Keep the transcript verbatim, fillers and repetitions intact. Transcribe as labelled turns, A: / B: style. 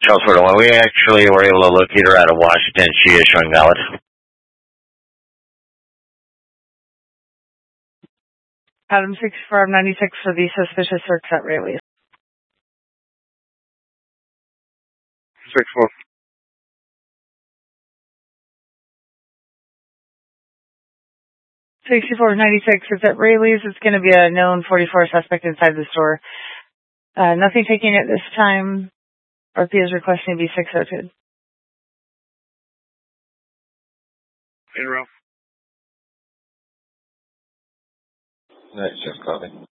A: Charles Ford, when we actually were able to locate her out of Washington, she is showing valid.
B: Adam sixty-four ninety-six for the suspicious search at Rayleigh's.
C: six four.
B: sixty-four ninety-six is at Rayleigh's. It's going to be a known forty-four suspect inside the store. Uh, nothing taking at this time. R P is requesting to be six oh two.
C: In row.
A: That's just copy.